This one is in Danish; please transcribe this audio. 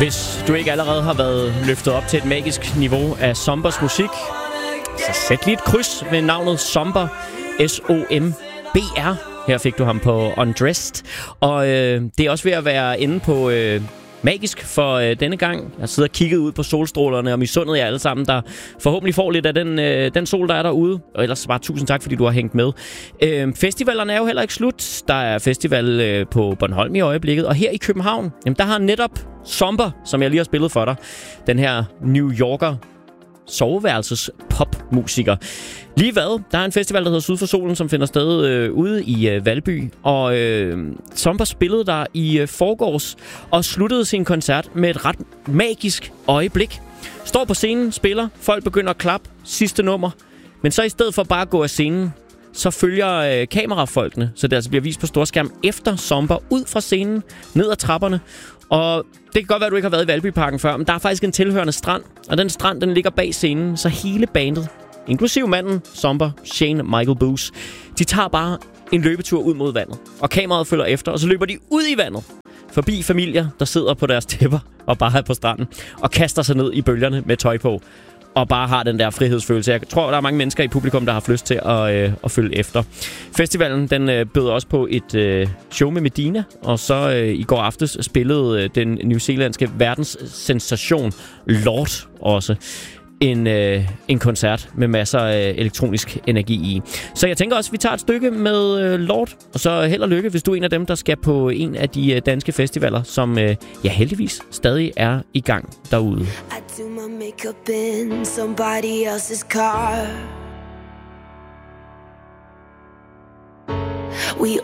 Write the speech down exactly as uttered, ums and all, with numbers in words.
Hvis du ikke allerede har været løftet op til et magisk niveau af Zombers musik, så sæt lige et kryds ved navnet Zomber, S O M B R. Her fik du ham på Undressed. Og øh, det er også ved at være inde på øh, magisk for øh, denne gang. Jeg sidder og kigget ud på solstrålerne og misundet jer alle sammen, der forhåbentlig får lidt af den, øh, den sol, der er derude. Og ellers bare tusind tak, fordi du har hængt med. Øh, festivalerne er jo heller ikke slut. Der er festival øh, på Bornholm i øjeblikket. Og her i København, jamen, der har netop Zomber, som jeg lige har spillet for dig, den her New Yorker soveværelses popmusiker. Lige hvad? Der er en festival, der hedder Syd for Solen, som finder sted øh, ude i øh, Valby. Og øh, Zomber spillede der i øh, forgårs og sluttede sin koncert med et ret magisk øjeblik. Står på scenen, spiller, folk begynder at klappe, sidste nummer. Men så i stedet for bare at gå af scenen, så følger øh, kamerafolkene, så det altså bliver vist på storskærm efter Zomber ud fra scenen, ned ad trapperne. Og det kan godt være, at du ikke har været i Valbyparken før, men der er faktisk en tilhørende strand, og den strand, den ligger bag scenen, så hele bandet, inklusiv manden, Zomber, Shane Michael Booth, de tager bare en løbetur ud mod vandet, og kameraet følger efter, og så løber de ud i vandet, forbi familier, der sidder på deres tæpper og bare er på stranden, og kaster sig ned i bølgerne med tøj på, og bare har den der frihedsfølelse. Jeg tror, der er mange mennesker i publikum, der har haft lyst til at, øh, at følge efter. Festivalen, den øh, bød også på et øh, show med Medina, og så øh, i går aftes spillede øh, den newzealandske verdenssensation Lorde også en, øh, en koncert med masser af elektronisk energi i. Så jeg tænker også, at vi tager et stykke med øh, Lorde, og så held og lykke, hvis du er en af dem, der skal på en af de øh, danske festivaler, som øh, ja heldigvis stadig er i gang derude. I do my makeup in somebody else's car. We